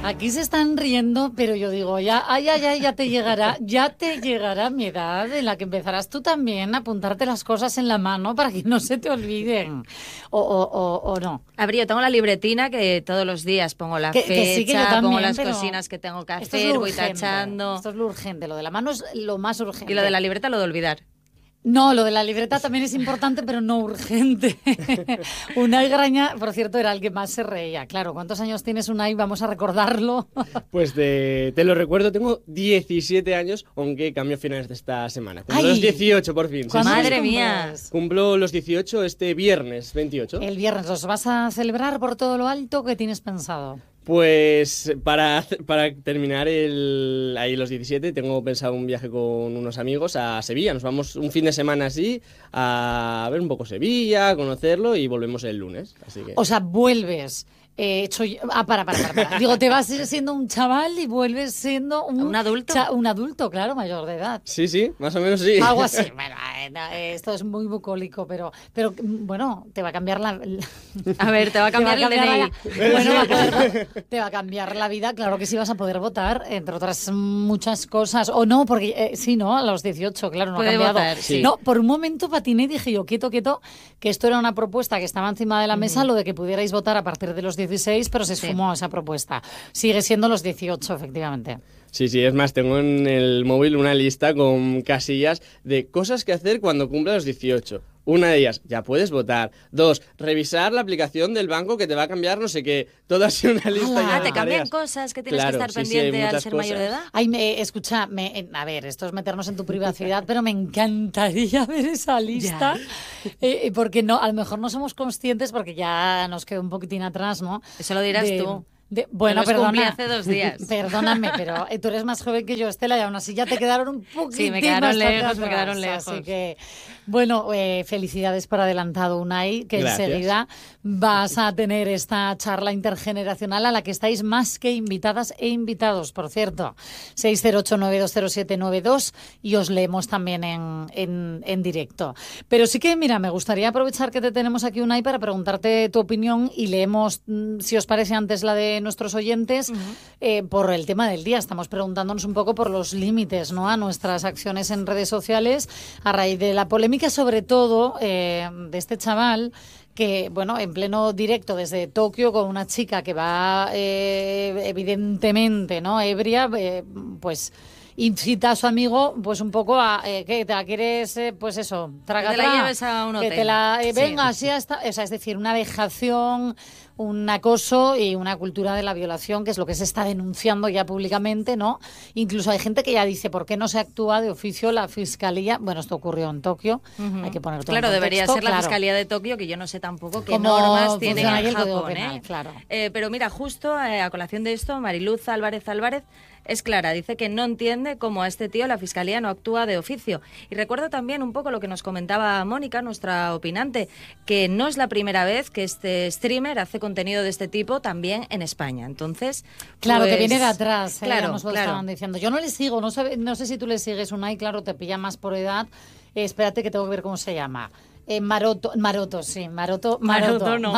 Aquí se están riendo, pero yo digo, ya te llegará mi edad en la que empezarás tú también a apuntarte las cosas en la mano para que no se te olviden. O no. A ver, yo tengo la libretina que todos los días pongo la fecha, que sí, que yo también, pongo las cocinas que tengo que hacer, voy tachando. Esto es lo urgente, lo de la mano es lo más urgente. Y lo de la libreta, lo de olvidar. No, lo de la libreta también es importante, pero no urgente. Unai Graña, por cierto, era el que más se reía. Claro, ¿cuántos años tienes, Unai? Vamos a recordarlo. Pues te lo recuerdo, tengo 17 años, aunque cambio a finales de esta semana. Cumplo los 18 por fin. ¡Madre mía! Cumplo los 18 este viernes 28. El viernes, ¿los vas a celebrar por todo lo alto? ¿Qué tienes pensado? Pues para terminar ahí los 17 tengo pensado un viaje con unos amigos a Sevilla. Nos vamos un fin de semana así a ver un poco Sevilla, a conocerlo y volvemos el lunes. Así que... O sea, vuelves... para. Digo, te vas siendo un chaval y vuelves siendo un adulto. Un adulto, claro, mayor de edad. Sí, más o menos sí. Algo así. Bueno, esto es muy bucólico, pero bueno, te va a cambiar la... A ver, te va a cambiar el DNI. Te va a cambiar la vida, claro que sí vas a poder votar, entre otras muchas cosas. O no, porque sí, ¿no? A los 18, claro, no puede ha cambiado. Votar, sí. No, por un momento patiné y dije yo, quieto, que esto era una propuesta que estaba encima de la mesa, lo de que pudierais votar a partir de los 16, pero se esfumó esa propuesta. Sigue siendo los 18, efectivamente. Sí, es más, tengo en el móvil una lista con casillas de cosas que hacer cuando cumpla los 18. Una de ellas, ya puedes votar. 2, revisar la aplicación del banco que te va a cambiar no sé qué. Todo así una lista llena de te cambian tareas. Cosas que tienes que estar pendiente al ser mayor de edad. Ay, escucha, a ver, esto es meternos en tu privacidad, pero me encantaría ver esa lista. Porque no, a lo mejor no somos conscientes porque ya nos quedó un poquitín atrás, ¿no? Eso lo dirás tú. Bueno, perdona. Hace 2 días. Perdóname, pero tú eres más joven que yo, Estela, y aún así ya te quedaron un poquitín Sí, me quedaron lejos. Así que, bueno, felicidades por adelantado, Unai, que Gracias. enseguida vas a tener esta charla intergeneracional a la que estáis más que invitadas e invitados, por cierto. 608920792 y os leemos también en directo. Pero sí que, mira, me gustaría aprovechar que te tenemos aquí, Unai, para preguntarte tu opinión y leemos, si os parece, antes la de nuestros oyentes, por el tema del día. Estamos preguntándonos un poco por los límites, ¿no?, a nuestras acciones en redes sociales a raíz de la polémica, sobre todo de este chaval que, bueno, en pleno directo desde Tokio con una chica que va evidentemente, ¿no?, ebria, pues incita a su amigo, pues un poco a que te la quieres, pues eso, trágatela, que te la lleves a un hotel. Que te la venga así hasta, o sea, es decir, una vejación, un acoso y una cultura de la violación, que es lo que se está denunciando ya públicamente, ¿no? Incluso hay gente que ya dice, ¿por qué no se actúa de oficio la Fiscalía? Bueno, esto ocurrió en Tokio, hay que poner todo en contexto. Debería ser la Fiscalía de Tokio, que yo no sé tampoco qué normas tiene en Japón, penal, claro. Pero mira, justo a colación de esto, Mariluz Álvarez es clara, dice que no entiende cómo a este tío la Fiscalía no actúa de oficio. Y recuerdo también un poco lo que nos comentaba Mónica, nuestra opinante, que no es la primera vez que este streamer hace contenido de este tipo también en España. Entonces, claro, pues, que viene de atrás, claro, nos lo estaban diciendo. Yo no le sigo, no sé si tú le sigues, Unai, claro, te pilla más por edad. Espérate que tengo que ver cómo se llama. Maroto, sí, Maroto. No,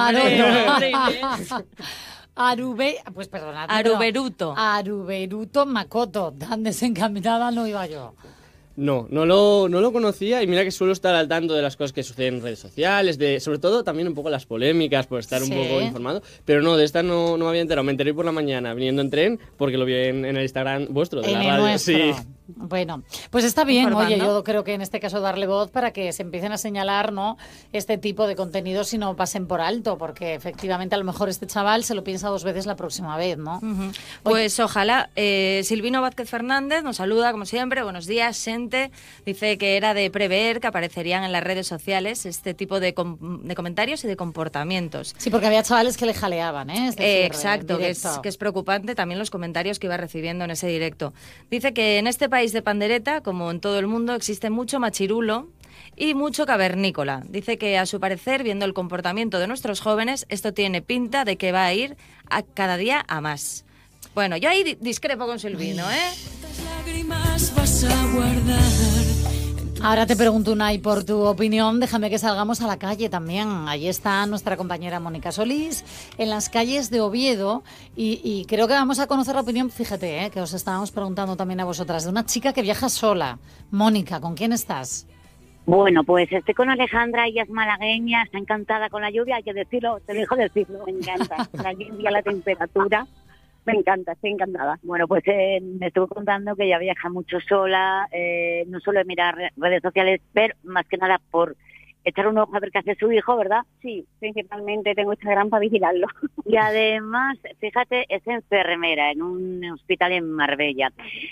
Pues perdona. Aruberuto Makoto. Tan desencaminada no iba yo. No lo conocía y mira que suelo estar al tanto de las cosas que suceden en redes sociales, sobre todo también un poco las polémicas, por estar un poco informado, pero no, de esta no me había enterado. Me enteré por la mañana viniendo en tren porque lo vi en el Instagram vuestro, de la radio. Nuestro. Sí. Bueno, pues está bien, informando. Oye, yo creo que en este caso darle voz para que se empiecen a señalar, ¿no?, este tipo de contenidos y no pasen por alto, porque efectivamente a lo mejor este chaval se lo piensa 2 veces la próxima vez, ¿no? Pues ojalá. Silvino Vázquez Fernández nos saluda, como siempre. Buenos días, Sente. Dice que era de prever que aparecerían en las redes sociales este tipo de comentarios y de comportamientos. Sí, porque había chavales que le jaleaban, ¿eh? Es decir, exacto, que es preocupante también los comentarios que iba recibiendo en ese directo. Dice que en este país de pandereta, como en todo el mundo, existe mucho machirulo y mucho cavernícola. Dice que, a su parecer, viendo el comportamiento de nuestros jóvenes, esto tiene pinta de que va a ir cada día a más. Bueno, yo ahí discrepo con Silvino, ¿eh? ¿Cuántas lágrimas vas a guardar en Ahora te pregunto, Unai, por tu opinión. Déjame que salgamos a la calle también. Allí está nuestra compañera Mónica Solís, en las calles de Oviedo, y creo que vamos a conocer la opinión, fíjate, que os estábamos preguntando también a vosotras, de una chica que viaja sola. Mónica, ¿con quién estás? Bueno, pues estoy con Alejandra, ella es malagueña, está encantada con la lluvia, hay que decirlo, te dejo decirlo, me encanta. La lluvia, la temperatura, me encanta, estoy encantada. Bueno, pues me estuvo contando que ella viaja mucho sola, no suele mirar redes sociales, pero más que nada por echar un ojo a ver qué hace su hijo, ¿verdad? Sí, principalmente tengo Instagram para vigilarlo. Y además, fíjate, es enfermera en un hospital en Marbella.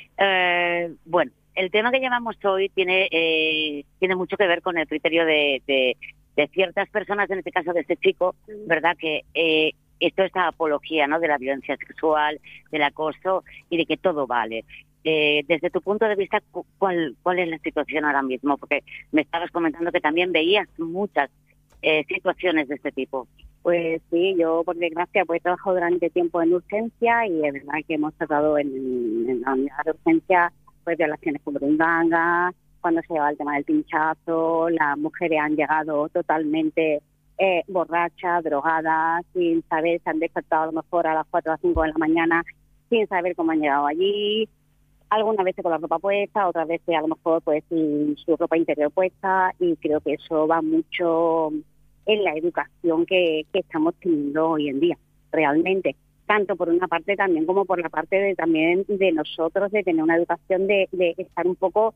Bueno, el tema que llevamos hoy tiene mucho que ver con el criterio de ciertas personas, en este caso de este chico, ¿verdad? Que esto es la apología, ¿no?, de la violencia sexual, del acoso y de que todo vale. Desde tu punto de vista, ¿cuál es la situación ahora mismo? Porque me estabas comentando que también veías muchas situaciones de este tipo. Pues sí, yo por desgracia pues he trabajado durante tiempo en urgencia y es verdad que hemos tratado en la unidad de urgencia pues violaciones por burundanga, cuando se lleva el tema del pinchazo, las mujeres han llegado totalmente borrachas, drogadas, sin saber, se han despertado a lo mejor a las 4 o 5 de la mañana sin saber cómo han llegado allí, algunas veces con la ropa puesta, otras veces a lo mejor pues sin su ropa interior puesta, y creo que eso va mucho en la educación que estamos teniendo hoy en día, realmente. Tanto por una parte también como por la parte también de nosotros, de tener una educación de estar un poco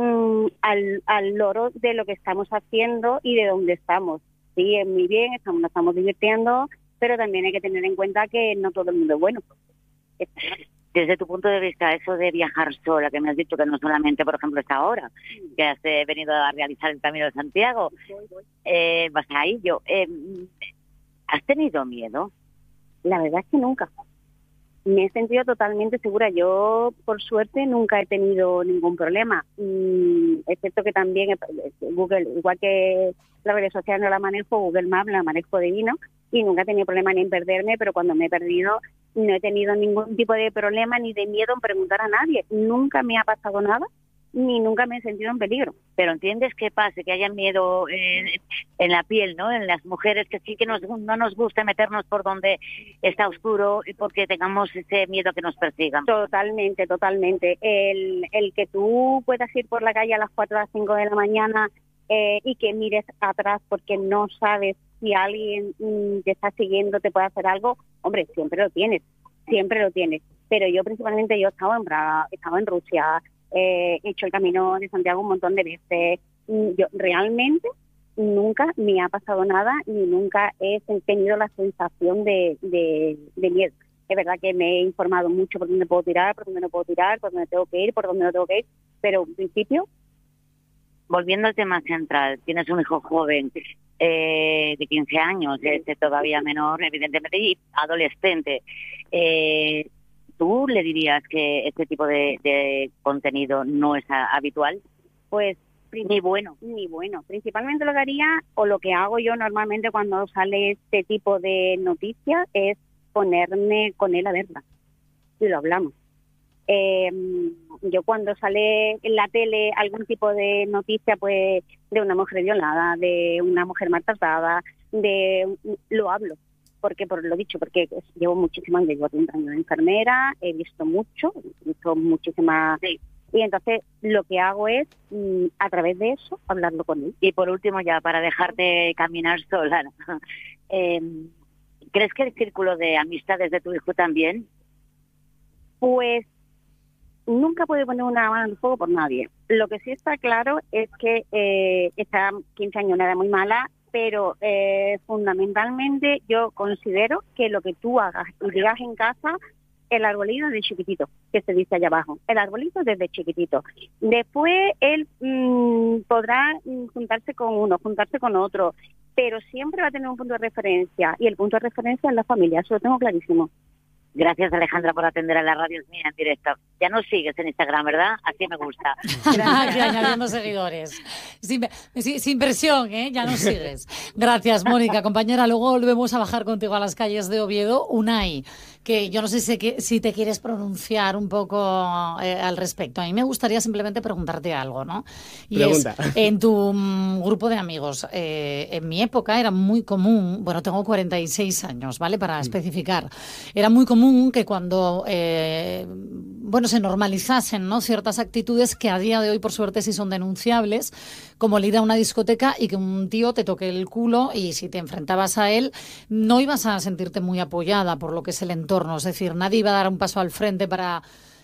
al loro de lo que estamos haciendo y de dónde estamos. Sí, es muy bien, nos estamos divirtiendo, pero también hay que tener en cuenta que no todo el mundo es bueno. Desde tu punto de vista, eso de viajar sola, que me has dicho que no solamente, por ejemplo, esta hora, que has venido a realizar el Camino de Santiago, vas a ello. ¿Has tenido miedo? La verdad es que nunca. Me he sentido totalmente segura. Yo, por suerte, nunca he tenido ningún problema. Excepto que también Google, igual que las redes sociales no la manejo, Google Maps la manejo divino y nunca he tenido problema ni en perderme, pero cuando me he perdido no he tenido ningún tipo de problema ni de miedo en preguntar a nadie. Nunca me ha pasado nada, ni nunca me he sentido en peligro. Pero entiendes que pase, que haya miedo en la piel, ¿no? En las mujeres, que sí que no nos gusta meternos por donde está oscuro y porque tengamos ese miedo a que nos persigan. Totalmente, totalmente. El que tú puedas ir por la calle a las 4 o las 5 de la mañana y que mires atrás porque no sabes si alguien te está siguiendo te puede hacer algo, hombre, siempre lo tienes. Pero yo principalmente, yo estaba en Praga, estaba en Rusia, he hecho el Camino de Santiago un montón de veces. Yo realmente nunca me ha pasado nada ni nunca he tenido la sensación de miedo. Es verdad que me he informado mucho por dónde puedo tirar, por dónde no puedo tirar, por dónde tengo que ir, por dónde no tengo que ir, pero en principio... Volviendo al tema central, tienes un hijo joven de 15 años, todavía menor, evidentemente, y adolescente. ¿Tú le dirías que este tipo de contenido no es habitual? Pues ni bueno. Principalmente lo que haría, o lo que hago yo normalmente cuando sale este tipo de noticias, es ponerme con él a verla. Y lo hablamos. Yo cuando sale en la tele algún tipo de noticia, pues de una mujer violada, de una mujer maltratada, lo hablo. Porque por lo dicho, porque llevo muchísimos años, llevo 30 años de enfermera, he visto muchísimas... Sí. Y entonces lo que hago es, a través de eso, hablarlo con él. Y por último, ya para dejarte caminar sola, ¿crees que el círculo de amistades de tu hijo también? Pues nunca puede poner una mano en el fuego por nadie. Lo que sí está claro es que está 15 años, una edad muy mala, pero fundamentalmente yo considero que lo que tú hagas y digas en casa, el arbolito desde chiquitito, que se dice allá abajo, el arbolito desde chiquitito. Después él podrá juntarse con uno, juntarse con otro, pero siempre va a tener un punto de referencia, y el punto de referencia es la familia, eso lo tengo clarísimo. Gracias, Alejandra, por atender a la radio mía en directo. Ya nos sigues en Instagram, ¿verdad? Así me gusta. Gracias. Añadiendo seguidores. Sin presión, ¿eh? Ya nos sigues. Gracias, Mónica. Compañera, luego volvemos a bajar contigo a las calles de Oviedo. Unai, que yo no sé si te quieres pronunciar un poco al respecto. A mí me gustaría simplemente preguntarte algo, ¿no? Y Pregunta. en tu grupo de amigos, en mi época era muy común, bueno, tengo 46 años, ¿vale? Para especificar. Era muy común que cuando, se normalizasen, ¿no?, ciertas actitudes que a día de hoy, por suerte, sí son denunciables, como el ir a una discoteca y que un tío te toque el culo y si te enfrentabas a él no ibas a sentirte muy apoyada por lo que es el entorno, es decir, nadie iba a dar un paso al frente para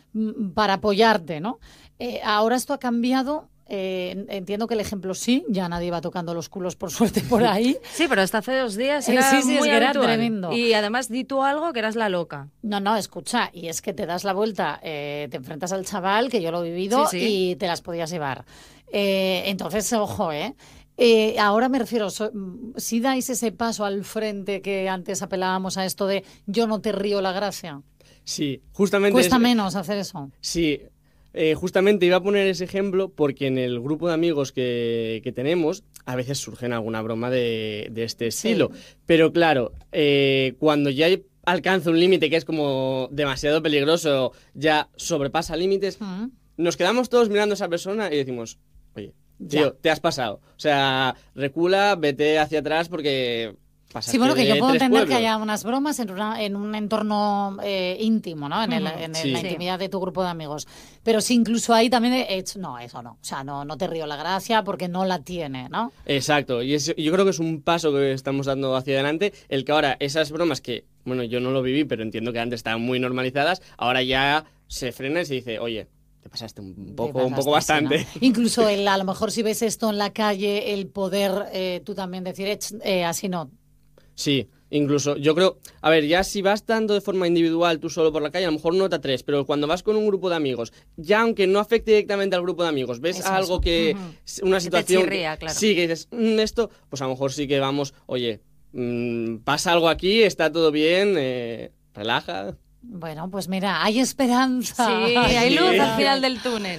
apoyarte, ¿no? Ahora esto ha cambiado. Entiendo que el ejemplo sí, ya nadie va tocando los culos por suerte por ahí. Sí, pero hasta hace 2 días era muy era habitual. tremendo. Y además di tú algo que eras la loca. No, escucha, y es que te das la vuelta, te enfrentas al chaval, que yo lo he vivido, Sí. y te las podías llevar. Entonces, ojo, ahora me refiero, si dais ese paso al frente que antes apelábamos a esto de yo no te río la gracia. Sí, justamente... Cuesta menos hacer eso. Sí, justamente iba a poner ese ejemplo porque en el grupo de amigos que tenemos a veces surgen alguna broma de este estilo. Sí. Pero claro, cuando ya alcanza un límite que es como demasiado peligroso, ya sobrepasa límites, nos quedamos todos mirando a esa persona y decimos, oye, tío, te has pasado. O sea, recula, vete hacia atrás porque... Sí, bueno, que yo puedo entender pueblos. que haya unas bromas en un entorno íntimo, ¿no? En Sí. la intimidad de tu grupo de amigos. Pero si incluso ahí también no, eso no. O sea, no te río la gracia porque no la tiene, ¿no? Exacto. Y yo creo que es un paso que estamos dando hacia adelante. El que ahora esas bromas que, bueno, yo no lo viví, pero entiendo que antes estaban muy normalizadas, ahora ya se frena y se dice, oye, te pasaste un poco bastante. Sí, ¿no? Incluso a lo mejor si ves esto en la calle, el poder tú también decir, así no. Sí, incluso yo creo, a ver, ya si vas dando de forma individual tú solo por la calle, a lo mejor no te atreves, pero cuando vas con un grupo de amigos, ya aunque no afecte directamente al grupo de amigos, ves algo que, una situación, que te chirría, claro. Sí, que dices, esto, pues a lo mejor sí que vamos, oye, pasa algo aquí, está todo bien, relaja. Bueno, pues mira, hay esperanza. Sí, hay luz al final del túnel.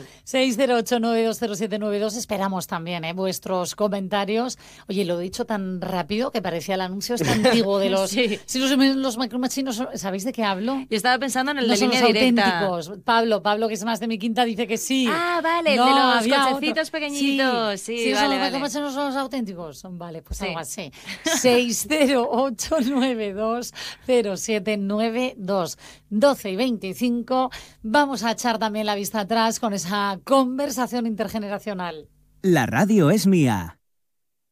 608-920792. Esperamos también vuestros comentarios. Oye, lo he dicho tan rápido que parecía el anuncio este antiguo de los... Sí. Si los macromachinos, ¿sabéis de qué hablo? Yo estaba pensando en el No de son línea los directa. auténticos. Pablo, que es más de mi quinta, dice que sí. Ah, vale, No, el de los había cochecitos otro. pequeñitos. Sí, sí, vale, los vale. macromachinos son los auténticos. Vale, pues Sí. algo así. 608-920792. 12:25. Vamos a echar también la vista atrás con esa conversación intergeneracional. La radio es mía.